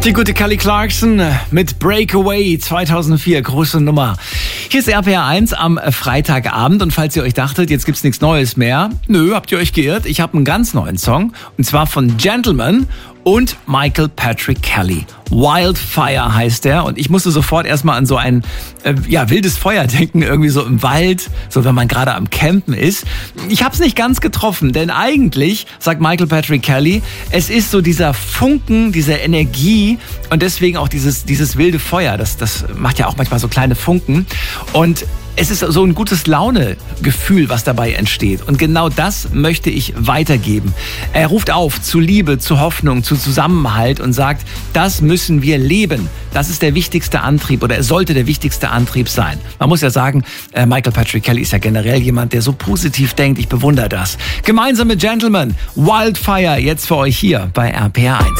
Die gute Kelly Clarkson mit Breakaway 2004, große Nummer. Hier ist RPR 1 am Freitagabend und falls ihr euch dachtet, jetzt gibt's nichts Neues mehr. Nö, habt ihr euch geirrt. Ich habe einen ganz neuen Song und zwar von Gentleman und Michael Patrick Kelly. Wildfire heißt der und ich musste sofort erstmal an so ein wildes Feuer denken, irgendwie so im Wald, so wenn man gerade am Campen ist. Ich habe es nicht ganz getroffen, denn eigentlich, sagt Michael Patrick Kelly, es ist so dieser Funken, diese Energie und deswegen auch dieses wilde Feuer, das macht ja auch manchmal so kleine Funken und es ist so ein gutes Laune-Gefühl, was dabei entsteht. Und genau das möchte ich weitergeben. Er ruft auf zu Liebe, zu Hoffnung, zu Zusammenhalt und sagt, das müssen wir leben. Das ist der wichtigste Antrieb oder es sollte der wichtigste Antrieb sein. Man muss ja sagen, Michael Patrick Kelly ist ja generell jemand, der so positiv denkt. Ich bewundere das. Gemeinsam mit Gentleman, Wildfire, jetzt für euch hier bei RPR 1.